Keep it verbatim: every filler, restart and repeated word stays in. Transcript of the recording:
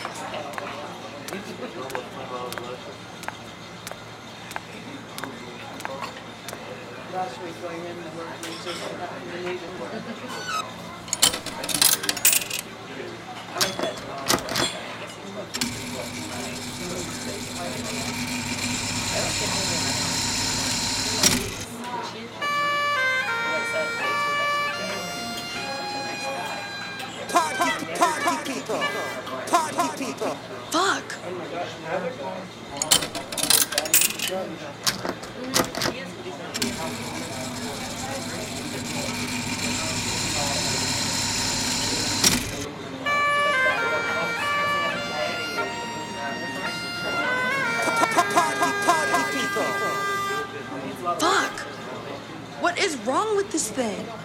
Last week going in the work, we just got the needed work. I like that. Party, party people, party people. Fuck! Oh my gosh, now they're Fuck! What is wrong with this thing?